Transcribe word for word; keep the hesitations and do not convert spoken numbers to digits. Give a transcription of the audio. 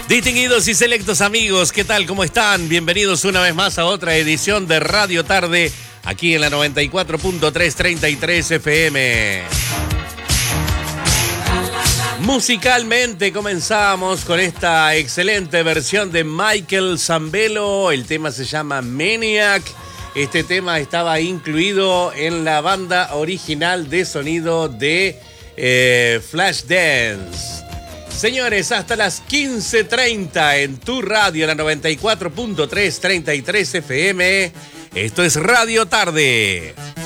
Distinguidos y selectos amigos, ¿qué tal? ¿Cómo están? Bienvenidos una vez más a otra edición de Radio Tarde, aquí en la noventa y cuatro punto tres, treinta y tres F M. Musicalmente comenzamos con esta excelente versión de Michael Zambello. El tema se llama Maniac. Este tema estaba incluido en la banda original de sonido de eh, Flashdance. Señores, hasta las quince treinta en tu radio, la noventa y cuatro punto tres, treinta y tres F M. Esto es Radio Tarde.